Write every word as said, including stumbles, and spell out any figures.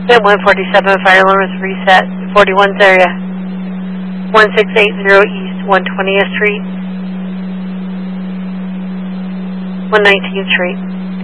At one forty-seven, fire alarm is reset. forty-one's area. one six eight zero East one twentieth Street. one nineteenth Street.